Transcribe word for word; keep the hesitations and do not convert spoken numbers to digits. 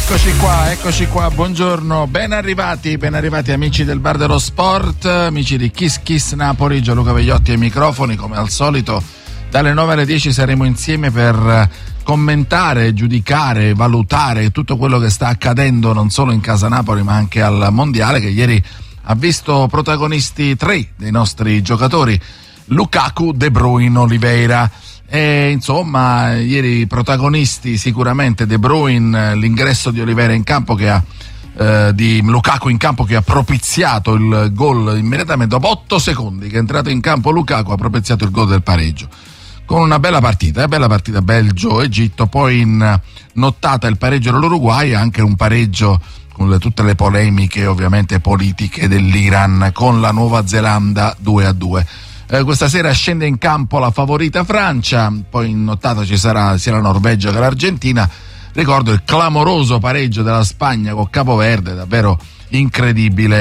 Eccoci qua, eccoci qua, buongiorno, ben arrivati, ben arrivati amici del Bar dello Sport, amici di Kiss Kiss Napoli, Gianluca Vegliotti ai microfoni, come al solito dalle nove alle dieci saremo insieme per commentare, giudicare, valutare tutto quello che sta accadendo non solo in casa Napoli ma anche al Mondiale, che ieri ha visto protagonisti tre dei nostri giocatori, Lukaku, De Bruyne, Oliveira. E insomma, ieri protagonisti sicuramente De Bruyne, l'ingresso di Oliveira in campo che ha eh, di Lukaku in campo che ha propiziato il gol immediatamente dopo otto secondi che è entrato in campo. Lukaku ha propiziato il gol del pareggio con una bella partita, eh, bella partita Belgio-Egitto, poi in nottata il pareggio dell'Uruguay, anche un pareggio con le, tutte le polemiche ovviamente politiche dell'Iran con la Nuova Zelanda due a due. Eh, questa sera scende in campo la favorita Francia, poi in nottata ci sarà sia la Norvegia che l'Argentina. Ricordo il clamoroso pareggio della Spagna con Capoverde, davvero incredibile.